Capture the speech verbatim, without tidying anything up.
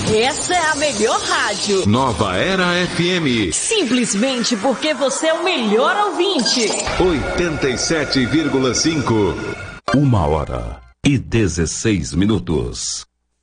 Essa é a melhor rádio. Nova Era F M. Simplesmente porque você é o melhor ouvinte. oitenta e sete vírgula cinco. Uma hora e dezesseis minutos.